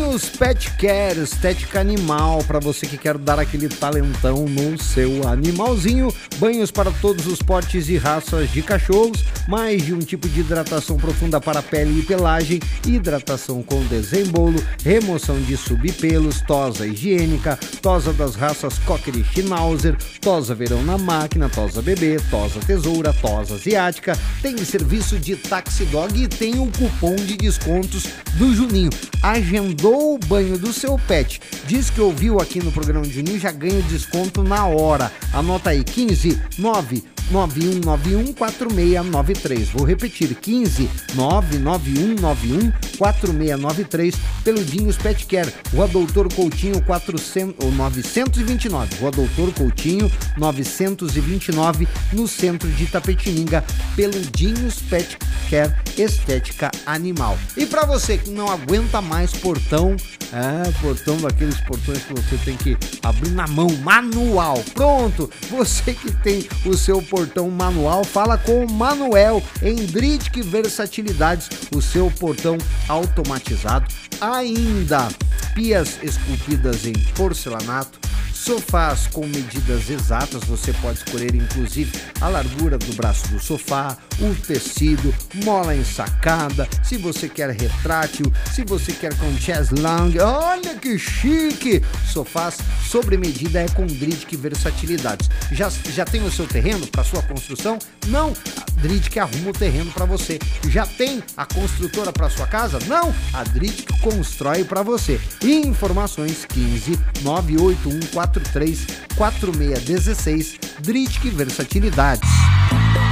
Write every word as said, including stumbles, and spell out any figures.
Dinhos Pet Care, estética animal, para você que quer dar aquele talentão no seu animalzinho. Banhos para todos os portes e raças de cachorros, mais de um tipo de hidratação profunda para pele e pelagem, hidratação com desembolo, remoção de subpelos, tosa higiênica, tosa das raças Cocker e Schnauzer, tosa verão na máquina, tosa bebê, tosa tesoura, tosa asiática. Tem serviço de taxi dog e tem um cupom de descontos do Juninho. Agendou o banho do seu pet, diz que ouviu aqui no programa de Juninho, já ganha desconto na hora. Anota aí, quinze nove nove um nove um quatro seis nove três. Vou repetir, quinze nove nove um nove um quatro seis nove três, pelo Dinhos Pet Care, Rua Doutor Coutinho quatrocentos, ou novecentos e vinte e nove, Rua Doutor Coutinho novecentos e vinte e nove, no centro de Itapetininga, pelo Dinhos Pet Care, estética animal. E para você que não aguenta mais portão, é, portão daqueles portões que você tem que abrir na mão, manual, pronto, você que tem o seu portão manual, fala com o Manuel, Endritic Versatilidades, o seu portão automatizado. Ainda pias esculpidas em porcelanato, sofás com medidas exatas, você pode escolher inclusive a largura do braço do sofá, o tecido, mola ensacada, se você quer retrátil, se você quer com chaise longue, olha que chique! Sofás sobre medida é com Endritic Versatilidades. Já, já tem o seu terreno para sua construção? Não, a Endritic arruma o terreno para você. Já tem a construtora para sua casa? Não, a Endritic constrói para você. Informações quinze nove oito um quatro três quatro seis um seis, Endritic Versatilidades.